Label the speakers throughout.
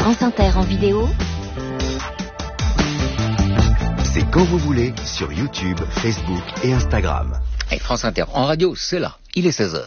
Speaker 1: France Inter en vidéo.
Speaker 2: C'est quand vous voulez sur YouTube, Facebook et Instagram.
Speaker 3: Et France Inter en radio, c'est là. Il est 16h.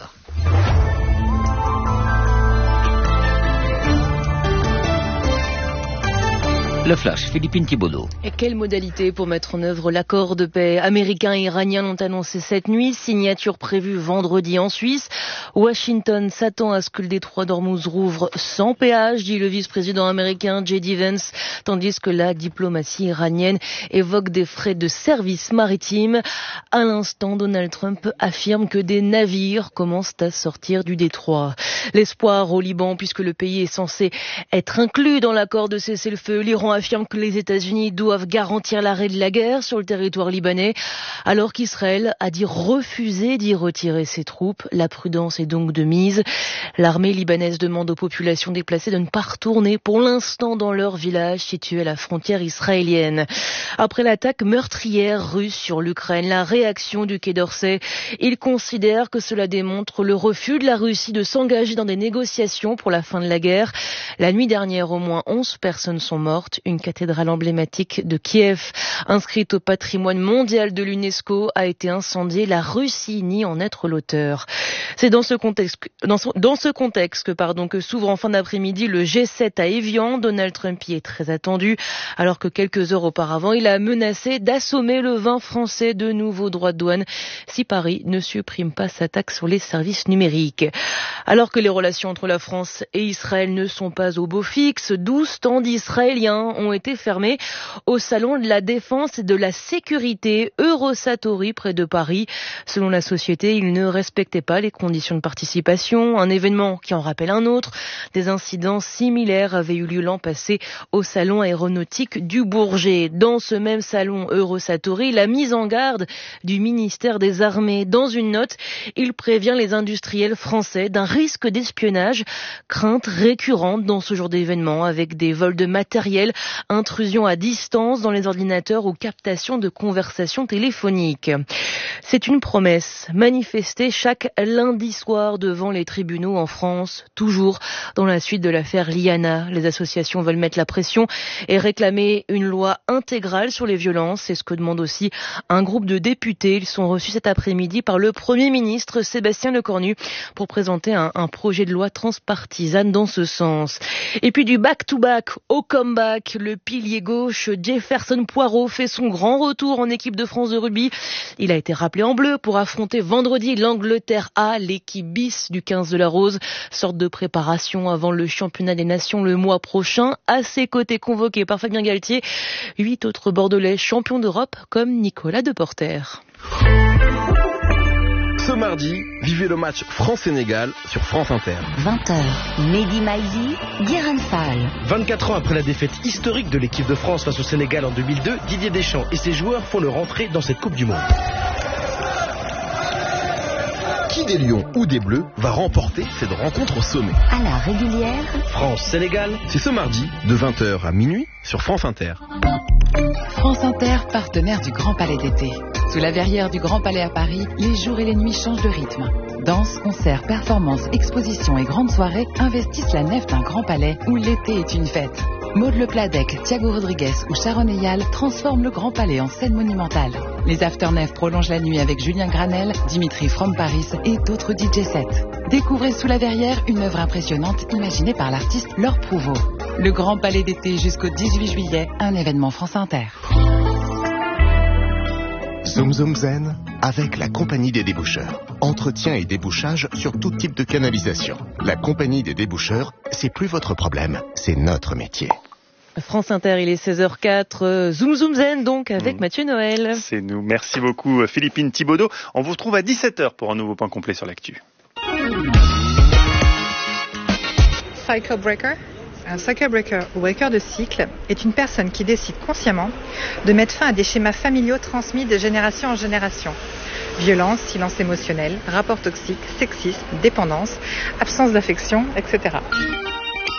Speaker 3: Le Flash, Philippine Thibaudot.
Speaker 4: Et quelle modalité pour mettre en œuvre l'accord de paix américain et iranien l'ont annoncé cette nuit. Signature prévue vendredi en Suisse. Washington s'attend à ce que le détroit d'Ormuz rouvre sans péage, dit le vice-président américain J.D. Vance, tandis que la diplomatie iranienne évoque des frais de service maritime. À l'instant, Donald Trump affirme que des navires commencent à sortir du détroit. L'espoir au Liban, puisque le pays est censé être inclus dans l'accord de cessez-le-feu. L'Iran affirme que les États-Unis doivent garantir l'arrêt de la guerre sur le territoire libanais, alors qu'Israël a dit refuser d'y retirer ses troupes. La prudence est donc de mise. L'armée libanaise demande aux populations déplacées de ne pas retourner pour l'instant dans leur village situé à la frontière israélienne. Après l'attaque meurtrière russe sur l'Ukraine, la réaction du Quai d'Orsay, il considère que cela démontre le refus de la Russie de s'engager dans des négociations pour la fin de la guerre. La nuit dernière, au moins 11 personnes sont mortes. Une cathédrale emblématique de Kiev, inscrite au patrimoine mondial de l'UNESCO, a été incendiée. La Russie nie en être l'auteur. C'est dans ce contexte que s'ouvre en fin d'après-midi le G7 à Évian. Donald Trump y est très attendu, alors que quelques heures auparavant, il a menacé d'assommer le vin français de nouveaux droits de douane si Paris ne supprime pas sa taxe sur les services numériques. Alors que les relations entre la France et Israël ne sont pas au beau fixe, 12 stands israéliens ont été fermés au salon de la défense et de la sécurité Eurosatory près de Paris. Selon la société, ils ne respectaient pas les conditions de participation, un événement qui en rappelle un autre. Des incidents similaires avaient eu lieu l'an passé au salon aéronautique du Bourget. Dans ce même salon Eurosatory, la mise en garde du ministère des Armées. Dans une note, il prévient les industriels français d'un risque d'espionnage, crainte récurrente dans ce genre d'événement avec des vols de matériel, intrusion à distance dans les ordinateurs ou captation de conversations téléphoniques. C'est une promesse manifestée chaque lundi soir devant les tribunaux en France, toujours dans la suite de l'affaire Liana. Les associations veulent mettre la pression et réclamer une loi intégrale sur les violences. C'est ce que demande aussi un groupe de députés. Ils sont reçus cet après-midi par le Premier ministre Sébastien Lecornu pour présenter un projet de loi transpartisane dans ce sens. Et puis du back-to-back au comeback, le pilier gauche Jefferson Poirot fait son grand retour en équipe de France de rugby. Il a été rappelé en bleu pour affronter vendredi l'Angleterre A, l'équipe bis du 15 de la Rose. Sorte de préparation avant le championnat des nations le mois prochain. À ses côtés, convoqués par Fabien Galtier, 8 autres Bordelais champions d'Europe comme Nicolas Deporter.
Speaker 5: Ce mardi, vivez le match France-Sénégal sur France Inter.
Speaker 1: 20h, Mehdi Maizi, Guérin Fall.
Speaker 6: 24 ans après la défaite historique de l'équipe de France face au Sénégal en 2002, Didier Deschamps et ses joueurs font leur entrée dans cette Coupe du Monde.
Speaker 5: Qui des Lions ou des Bleus va remporter cette rencontre au sommet?
Speaker 1: À la régulière,
Speaker 6: France-Sénégal,
Speaker 5: c'est ce mardi, de 20h à minuit, sur France Inter.
Speaker 7: France Inter, partenaire du Grand Palais d'été. Sous la verrière du Grand Palais à Paris, les jours et les nuits changent de rythme. Danse, concerts, performances, expositions et grandes soirées investissent la nef d'un Grand Palais où l'été est une fête. Maud Le Pladec, Thiago Rodriguez ou Sharon Eyal transforment le Grand Palais en scène monumentale. Les Afternef prolongent la nuit avec Julien Granel, Dimitri From Paris et d'autres DJ sets. Découvrez Sous la verrière une œuvre impressionnante imaginée par l'artiste Laure Prouveau. Le Grand Palais d'été jusqu'au 18 juillet, un événement France Inter.
Speaker 2: Zoom Zoom Zen avec la Compagnie des déboucheurs. Entretien et débouchage sur tout type de canalisation. La Compagnie des déboucheurs, c'est plus votre problème, c'est notre métier.
Speaker 4: France Inter, il est 16h04. Zoom Zoom Zen donc avec Mathieu Noël.
Speaker 8: C'est nous. Merci beaucoup Philippine Thibaudot. On vous retrouve à 17h pour un nouveau point complet sur l'actu.
Speaker 9: Cycle breaker. Un cycle breaker ou breaker de cycle est une personne qui décide consciemment de mettre fin à des schémas familiaux transmis de génération en génération. Violence, silence émotionnel, rapports toxiques, sexisme, dépendance, absence d'affection, etc.